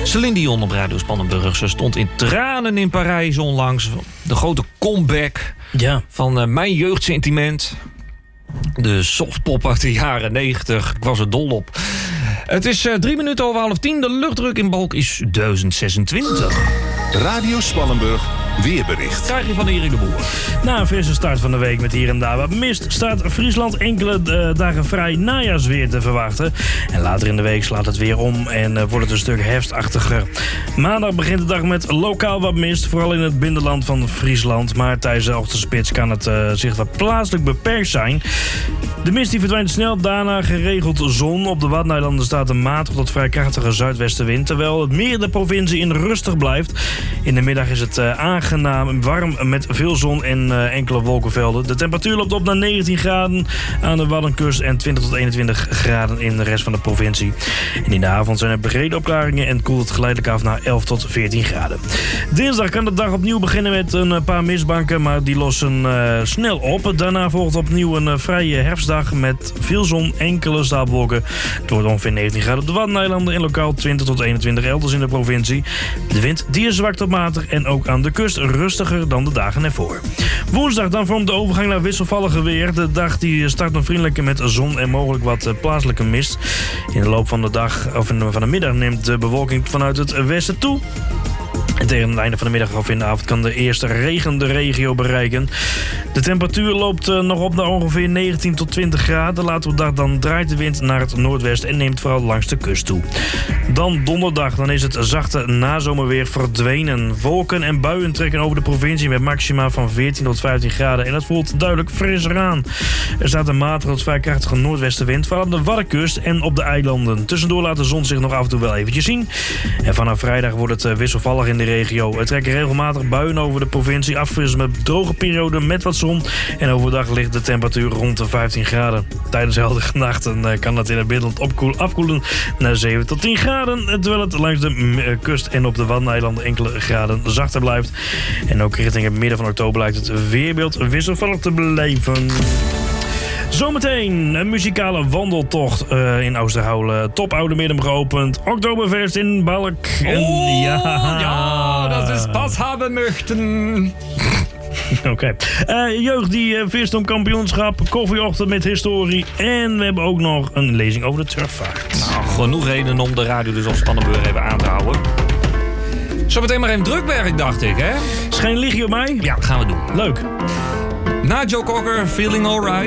Celine Dion op Radio Spannenburg. Ze stond in tranen in Parijs onlangs. De grote comeback van mijn jeugdsentiment. De softpop uit de jaren 90. Ik was er dol op. Het is 3 minuten over 9:30. De luchtdruk in Balk is 1026. Radio Spannenburg. Weerbericht. Krijg je van Erik de Boer. Na een frisse start van de week met hier en daar wat mist, staat Friesland enkele dagen vrij najaarsweer te verwachten. En later in de week slaat het weer om en wordt het een stuk herfstachtiger. Maandag begint de dag met lokaal wat mist, vooral in het binnenland van Friesland. Maar tijdens de ochtendspits kan het zich wat plaatselijk beperkt zijn. De mist die verdwijnt snel, daarna geregeld zon. Op de Waddeneilanden staat een matige tot vrij krachtige zuidwestenwind, terwijl het meer de provincie in rustig blijft. In de middag is het aangenaam warm met veel zon en enkele wolkenvelden. De temperatuur loopt op naar 19 graden aan de Waddenkust en 20 tot 21 graden in de rest van de provincie. En in de avond zijn er brede opklaringen en koelt het geleidelijk af naar 11 tot 14 graden. Dinsdag kan de dag opnieuw beginnen met een paar mistbanken, maar die lossen snel op. Daarna volgt opnieuw een vrije herfstdag met veel zon, enkele stapelwolken. Het wordt ongeveer 19 graden op de Waddeneilanden en lokaal 20 tot 21 elders in de provincie. De wind die is zwak tot matig en ook aan de kust rustiger dan de dagen ervoor. Woensdag dan vormt de overgang naar wisselvallige weer. De dag die start nog vriendelijk met zon en mogelijk wat plaatselijke mist. In de loop van de dag of van de middag neemt de bewolking vanuit het westen toe. En tegen het einde van de middag of in de avond kan de eerste regen de regio bereiken. De temperatuur loopt nog op naar ongeveer 19 tot 20 graden. Later op de dag dan draait de wind naar het noordwesten en neemt vooral langs de kust toe. Dan donderdag, dan is het zachte nazomerweer verdwenen. Wolken en buien trekken over de provincie met maxima van 14 tot 15 graden. En dat voelt duidelijk frisser aan. Er staat een matige tot vrij krachtige noordwestenwind, vooral op de Waddenkust en op de eilanden. Tussendoor laat de zon zich nog af en toe wel eventjes zien. En vanaf vrijdag wordt het wisselvallig in de regio. Er trekken regelmatig buien over de provincie, afwisselen met droge perioden met wat zon. En overdag ligt de temperatuur rond de 15 graden. Tijdens heldere nachten kan het in het binnenland afkoelen naar 7 tot 10 graden. Terwijl het langs de kust en op de Waddeneilanden enkele graden zachter blijft. En ook richting het midden van oktober lijkt het weerbeeld wisselvallig te blijven. Zometeen een muzikale wandeltocht in Oosterhout. Top Oude Midden geopend. Oktoberfest in Balk. Ja, dat is pas hebben möchten. Oké. Jeugd die vist om kampioenschap. Koffieochtend met historie. En we hebben ook nog een lezing over de turfvaart. Nou, genoeg reden om de radio dus op Spannenburg even aan te houden. Zometeen maar even drukwerk, dacht ik, hè? Is geen lichtje op mij? Ja, dat gaan we doen. Leuk. Na Joe Cocker, Feeling Alright.